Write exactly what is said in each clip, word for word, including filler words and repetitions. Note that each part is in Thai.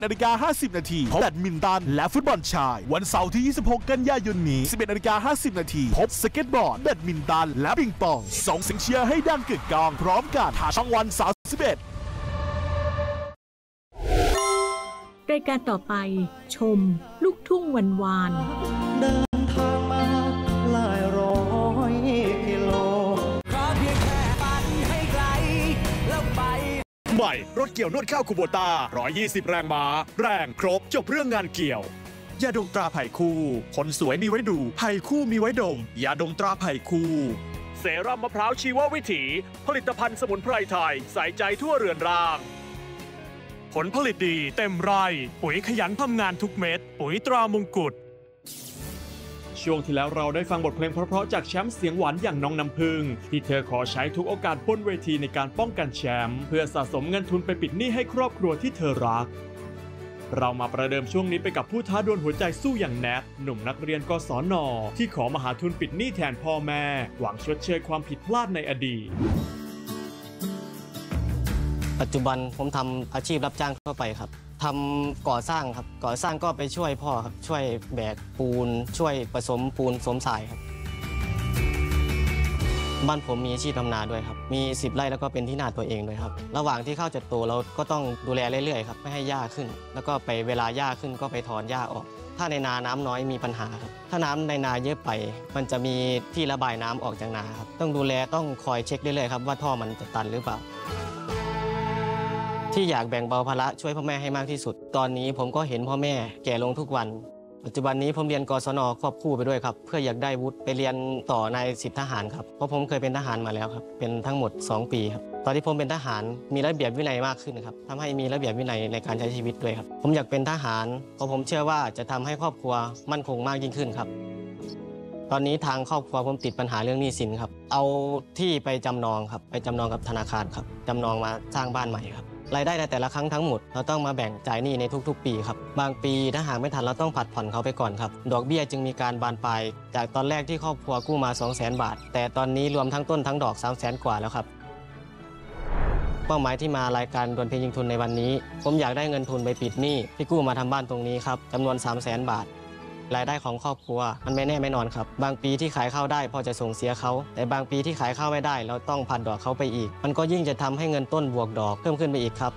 นาฬิกาห้าสิบนาทีพบแบดมินตันและฟุตบอลชายวันเสาร์ที่ยี่สิบหกกันยายนนี้สิบเอ็ดนาฬิกาห้าสิบนาทีพบสเก็ตบอร์ดแบดมินตันและปิงปองส่งเสียงเชียร์ให้ดังกึกก้องพร้อมกันทางช่องวันสามสิบเอ็ดรายการต่อไปชมลูกทุ่งวันวานเดินทางมาหลายร้อยกิโลขอเพียงแค่ฝันให้ไกลแล้วไปใหม่รถเกี่ยวนวดข้าวคูโบต้าหนึ่งร้อยยี่สิบแรงม้าแรงครบจบเรื่องงานเกี่ยวยาดมตราไผ่คู่คนสวยมีไว้ดูไผ่คู่มีไว้ดมยาดมตราไผ่คู่เซรั่มมะพร้าวชีววิถีผลิตภัณฑ์สมุนไพรไทยใส่ใจทั่วเรือนร่างผลผลิตดีเต็มไร่ปุ๋ยขยันทำงานทุกเม็ดปุ๋ยตรามงกุฎช่วงที่แล้วเราได้ฟังบทเพลงเพราะๆจากแชมป์เสียงหวานอย่างน้องน้ำพึ่งที่เธอขอใช้ทุกโอกาสบนเวทีในการป้องกันแชมป์เพื่อสะสมเงินทุนไปปิดหนี้ให้ครอบครัวที่เธอรักเรามาประเดิมช่วงนี้ไปกับผู้ท้าดวลหัวใจสู้อย่างแนทหนุ่มนักเรียนกศน.ที่ขอมาหาทุนปิดหนี้แทนพ่อแม่หวังชดเชยความผิดพลาดในอดีตปัจจุบันผมทำอาชีพรับจ้างทั่วไปครับทำก่อสร้างครับก่อสร้างก็ไปช่วยพ่อครับช่วยแบกปูนช่วยผสมปูนผสมทรายครับบ้านผมมีอาชีพทำนาด้วยครับมีสิบไร่แล้วก็เป็นที่นาตัวเองด้วยครับระหว่างที่ข้าวจะโตเราก็ต้องดูแลเรื่อยๆครับไม่ให้หญ้าขึ้นแล้วก็ไปเวลาหญ้าขึ้นก็ไปถอนหญ้าออกถ้าในนาน้ำน้อยมีปัญหาครับถ้าน้ำในนาเยอะไปมันจะมีที่ระบายน้ำออกจากนาครับต้องดูแลต้องคอยเช็คเรื่อยๆครับว่าท่อมันจะตันหรือเปล่าที่อยากแบ่งเบาภาระช่วยพ่อแม่ให้มากที่สุดตอนนี้ผมก็เห็นพ่อแม่แก่ลงทุกวันปัจจุบันนี้ผมเรียนกศน.ควบคู่ไปด้วยครับเพื่ออยากได้วุฒิไปเรียนต่อในสิบทหารครับเพราะผมเคยเป็นทหารมาแล้วครับเป็นทั้งหมดสองปีครับตอนที่ผมเป็นทหารมีระเบียบวินัยมากขึ้นครับทำให้มีระเบียบวินัยในการใช้ชีวิตด้วยครับผมอยากเป็นทหารเพราะผมเชื่อว่าจะทำให้ครอบครัวมั่นคงมากยิ่งขึ้นครับตอนนี้ทางครอบครัวผมติดปัญหาเรื่องหนี้สินครับเอาที่ไปจำนองครับไปจำนองกับธนาคารครับจำนองมาสร้างบ้านใหม่ครับรายได้ในแต่ละครั้งทั้งหมดเราต้องมาแบ่งจ่ายหนี้ในทุกๆปีครับบางปีถ้าหากไม่ทันเราต้องผัดผ่อนเขาไปก่อนครับดอกเบี้ยจึงมีการบานปลายจากตอนแรกที่ครอบครัวกู้มา สองแสน บาทแต่ตอนนี้รวมทั้งต้นทั้งดอก สามแสน กว่าแล้วครับเป้าหมายที่มารายการดวลเพลงยิงทุนในวันนี้ผมอยากได้เงินทุนไปปิดหนี้ที่กู้มาทำบ้านตรงนี้ครับจำนวน สามแสน บาทรายได้ของครอบครัวมันไม่แน่ไม่นอนครับบางปีที่ขายข้าวได้พอจะส่งเสียเขาแต่บางปีที่ขายข้าวไม่ได้เราต้องผัดดอกเขาไปอีกมันก็ยิ่งจะทำให้เงินต้นบวกดอกเพิ่มขึ้นไปอีกครับ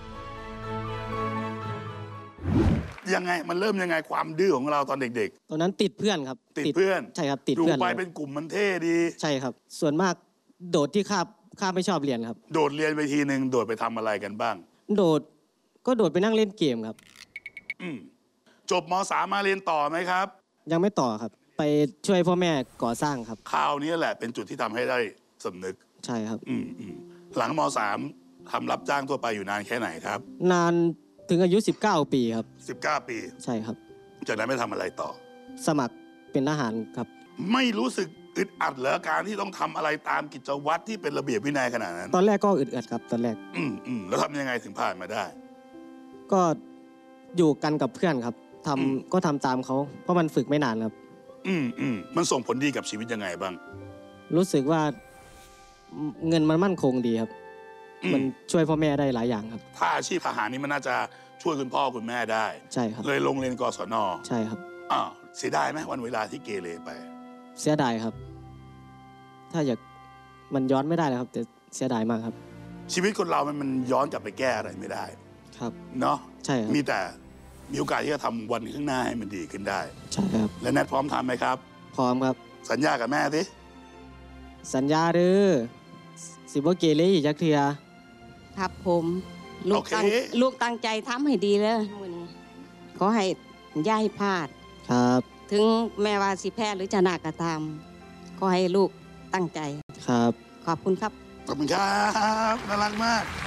ยังไงมันเริ่มยังไงความดื้อของเราตอนเด็กๆตอนนั้นติดเพื่อนครับติดเพื่อนใช่ครับติดเพื่อนดูไปเป็นกลุ่มมันเท่ดีใช่ครับส่วนมากโดดที่คาบคาบไม่ชอบเรียนครับโดดเรียนไปทีหนึ่งโดดไปทำอะไรกันบ้างโดดก็โดดไปนั่งเล่นเกมครับอืมจบม.สาม มาเรียนต่อไหมครับยังไม่ต่อครับไปช่วยพ่อแม่ก่อสร้างครับคราวนี้แหละเป็นจุดที่ทำให้ได้สำนึกใช่ครับอืมอืมหลังม.สาม ทำรับจ้างทั่วไปอยู่นานแค่ไหนครับนานถึงอายุสิบเก้าปีครับสิบเก้าปีใช่ครับจากนั้นไม่ทำอะไรต่อสมัครเป็นทหารครับไม่รู้สึกอึดอัดเหรอการที่ต้องทำอะไรตามกิจวัตรที่เป็นระเบียบวินัยขนาดนั้นตอนแรกก็อึดอัดครับตอนแรกอืมอืมแล้วทำยังไงถึงผ่านมาได้ก็อยู่กันกับเพื่อนครับทำก็ทำตามเขาเพราะมันฝึกไม่นานครับอืมอืมมันส่งผลดีกับชีวิตยังไงบ้างรู้สึกว่าเงินมันมั่นคงดีครับมันช่วยพ่อแม่ได้หลายอย่างครับถ้าอาชีพทหารนี่มันน่าจะช่วยคุณพ่อคุณแม่ได้ใช่ครับเลยลงเรียนกศน. ใช่ครับอ่าเสียดายไหมวันเวลาที่เกเรไปเสียดายครับถ้าอยากมันย้อนไม่ได้เลยครับแต่เสียดายมากครับชีวิตคนเรามันมันย้อนกลับไปแก้อะไรไม่ได้ครับเนาะใช่ครับมีแต่มีโอกาสที่จะทำวันข้างหน้าให้มันดีขึ้นได้ใช่ครับและแนทพร้อมทำไหมครับพร้อมครับสัญญากับแม่สิสัญญาเด้อสิบ่เกเรอีกจักเทื่อครับผมลูกตั้งลูกตั้งใจทำให้ดีเลยมื้อนี้ขอให้ย่าให้พลาดครับถึงแม้ว่าสิแพ้หรือชนะก็ตามขอให้ลูกตั้งใจครับขอบคุณครับขอบคุณครับน่ารักมาก